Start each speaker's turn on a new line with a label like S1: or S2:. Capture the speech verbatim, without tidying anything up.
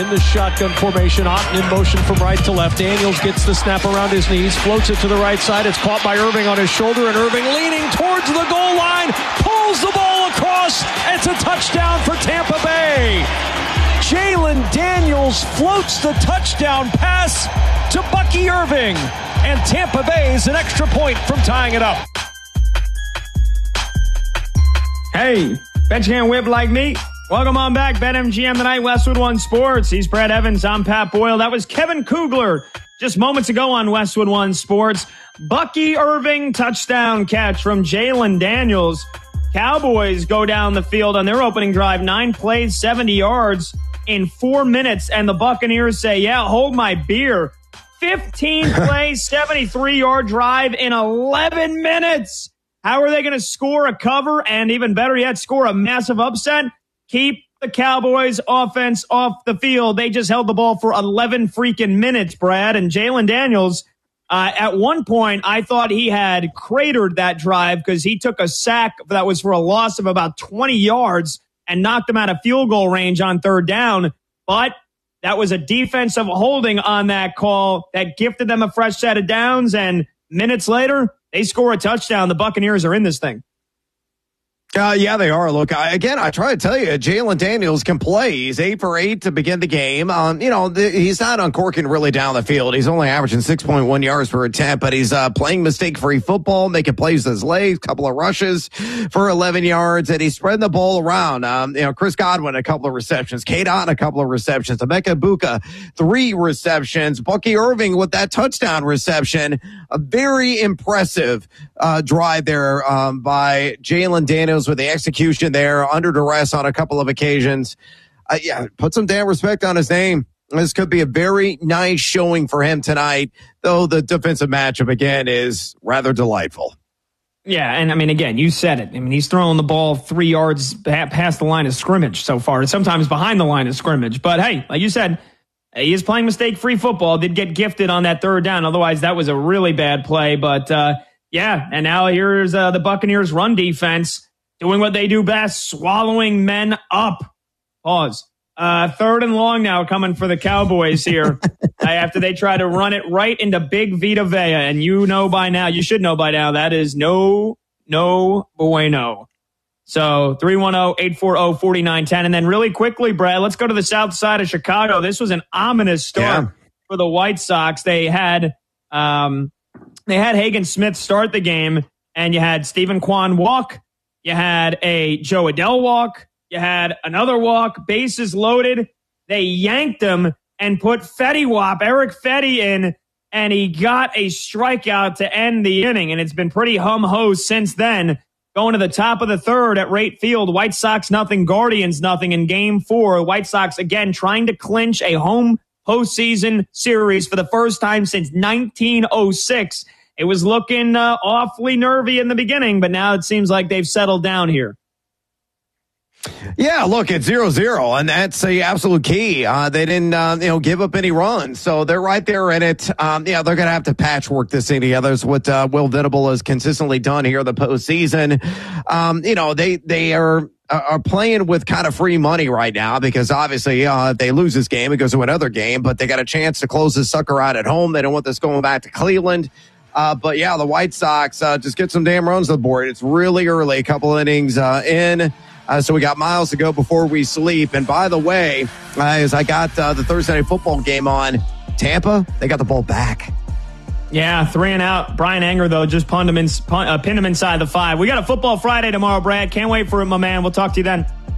S1: In the shotgun formation, Otton in motion from right to left. Daniels gets the snap around his knees, floats it to the right side. It's caught by Irving on his shoulder, and Irving leaning towards the goal line, pulls the ball across. It's a touchdown for Tampa Bay. Jalen Daniels floats the touchdown pass to Bucky Irving, and Tampa Bay is an extra point from tying it up.
S2: Hey, bet you can't whip like me. Welcome on back, BetMGM tonight, Westwood One Sports. He's Brad Evans, I'm Pat Boyle. That was Kevin Kugler just moments ago on Westwood One Sports. Bucky Irving touchdown catch from Jalen Daniels. Cowboys go down the field on their opening drive, nine plays, seventy yards in four minutes, and the Buccaneers say, yeah, hold my beer. fifteen plays, seventy-three yard drive in eleven minutes. How are they going to score a cover and, even better yet, score a massive upset? Keep the Cowboys offense off the field. They just held the ball for eleven freaking minutes, Brad. And Jalen Daniels, uh, at one point, I thought he had cratered that drive because he took a sack that was for a loss of about twenty yards and knocked him out of field goal range on third down. But that was a defensive holding on that call that gifted them a fresh set of downs. And minutes later, they score a touchdown. The Buccaneers are in this thing.
S3: Uh, yeah, they are. Look, I, again, I try to tell you, Jalen Daniels can play. He's eight for eight to begin the game. Um, you know, the, he's not uncorking really down the field. He's only averaging six point one yards per attempt, but he's uh, playing mistake-free football, making plays with his legs, couple of rushes for eleven yards, and he's spreading the ball around. Um, you know, Chris Godwin, a couple of receptions. Kate Otten, a couple of receptions. Emeka Buka, three receptions. Bucky Irving with that touchdown reception. A very impressive uh, drive there um, by Jalen Daniels, with the execution there, under duress on a couple of occasions. Uh, yeah, put some damn respect on his name. This could be a very nice showing for him tonight, though the defensive matchup, again, is rather delightful.
S2: Yeah, and I mean, again, you said it. I mean, he's throwing the ball three yards past the line of scrimmage so far, and sometimes behind the line of scrimmage. But hey, like you said, he is playing mistake-free football. Did get gifted on that third down. Otherwise, that was a really bad play. But uh, yeah, and now here's uh, the Buccaneers' run defense doing what they do best, swallowing men up. Pause. Uh, third and long now coming for the Cowboys here after they try to run it right into Big Vita Vea. And you know by now, you should know by now, that is no, no bueno. So three one zero, eight four zero, four nine one zero. And then really quickly, Brad, let's go to the south side of Chicago. This was an ominous start yeah. for the White Sox. They had um, they had Hagen Smith start the game, and you had Stephen Kwan walk. You had a Joe Adell walk. You had another walk. Bases loaded. They yanked him and put Fetty Wap, Eric Fetty in, and he got a strikeout to end the inning. And it's been pretty hum-ho since then. Going to the top of the third at Rate Field. White Sox nothing, Guardians nothing in game four. White Sox, again, trying to clinch a home postseason series for the first time since nineteen oh six. It was looking uh, awfully nervy in the beginning, but now it seems like they've settled down here.
S3: Yeah, look, it's zero zero, and that's the absolute key. Uh, they didn't, uh, you know, give up any runs, so they're right there in it. Um, yeah, they're going to have to patchwork this thing together. It's what uh, Will Venable has consistently done here in the postseason. Um, you know, they they are are playing with kind of free money right now because obviously, uh, if they lose this game, it goes to another game. But they got a chance to close this sucker out at home. They don't want this going back to Cleveland. Uh, but yeah, the White Sox uh, just get some damn runs on the board. It's really early, a couple innings uh, in. Uh, so we got miles to go before we sleep. And by the way, uh, as I got uh, the Thursday Night Football game on, Tampa, they got the ball back.
S2: Yeah, three and out. Brian Anger, though, just pinned him, in, uh, pinned him inside the five. We got a Football Friday tomorrow, Brad. Can't wait for it, my man. We'll talk to you then.